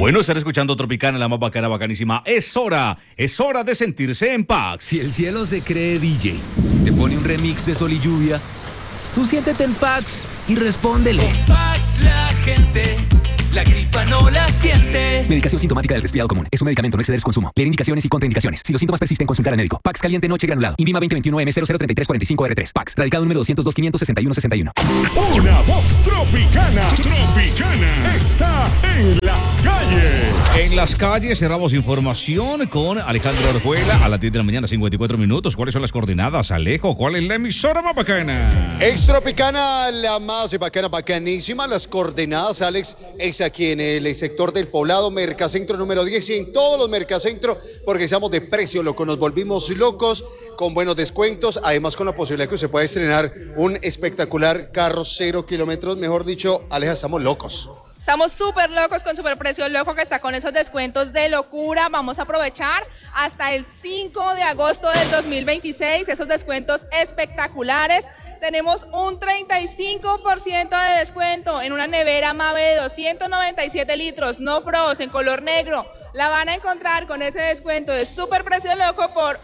Bueno, estar escuchando Tropicana, la más bacana, bacanísima. Es hora de sentirse en Pax. Si el cielo se cree DJ, te pone un remix de Sol y Lluvia, tú siéntete en Pax y respóndele. Con Pax la gente, la gripa no la siente. Medicación sintomática del resfriado común. Es un medicamento, no exceder su consumo. Leer indicaciones y contraindicaciones. Si los síntomas persisten, consultar al médico. Pax caliente noche granulado. INVIMA 2021M003345R3. Pax. Radicado número 202-561-61. Una voz tropicana. Tropicana está en las calles. En las calles cerramos información con Alejandro Orjuela a las 10 de la mañana, 54 minutos. ¿Cuáles son las coordenadas, Alejo? ¿Cuál es la emisora más bacana? Ex Tropicana, la más bacana, bacanísima. Las coordenadas, Alex, es aquí en el sector del Poblado, Mercacentro número 10 y en todos los Mercacentros, porque estamos de precio loco, nos volvimos locos con buenos descuentos, además con la posibilidad que usted pueda estrenar un espectacular carro 0 kilómetros, mejor dicho, Aleja, estamos locos. Estamos súper locos con Superprecio Loco que está con esos descuentos de locura. Vamos a aprovechar hasta el 5 de agosto del 2026 esos descuentos espectaculares. Tenemos un 35% de descuento en una nevera Mave de 297 litros, no frost, en color negro. La van a encontrar con ese descuento de Superprecio Loco por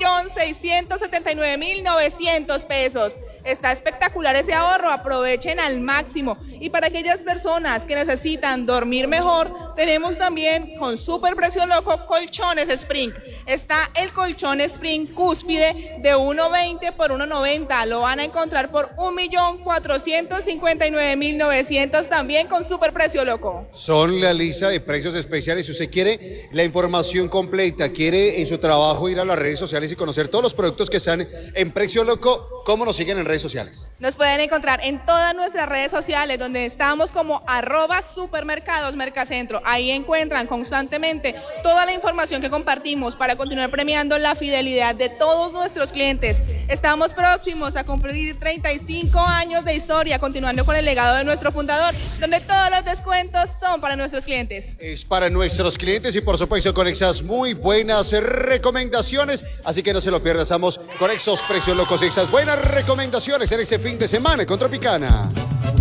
1.679.900 pesos. Está espectacular ese ahorro, aprovechen al máximo. Y para aquellas personas que necesitan dormir mejor, tenemos también con Superprecio Loco colchones Spring. Está el colchón Spring cúspide de 1.20 por 1.90. Lo van a encontrar por 1.459.900 también con Superprecio Loco. Son la lista de precios especiales. Si usted quiere la información completa, quiere en su trabajo ir a las redes sociales y conocer todos los productos que están en Precio Loco, ¿cómo nos siguen en redes sociales? Nos pueden encontrar en todas nuestras redes sociales, donde estamos como @supermercadosmercacentro. Ahí encuentran constantemente toda la información que compartimos para continuar premiando la fidelidad de todos nuestros clientes. Estamos próximos a cumplir 35 años de historia, continuando con el legado de nuestro fundador, donde todos los descuentos son para nuestros clientes. Es para nuestros clientes y por supuesto con esas muy buenas recomendaciones, así que no se lo pierdan, estamos con esos precios locos y esas buenas recomendaciones en este fin de semana con Tropicana.